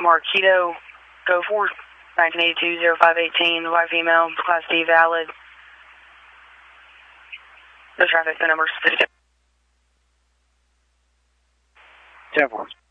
Marquito, go for 1982-0518, white female, Class D valid. The traffic, the numbers. 10-4.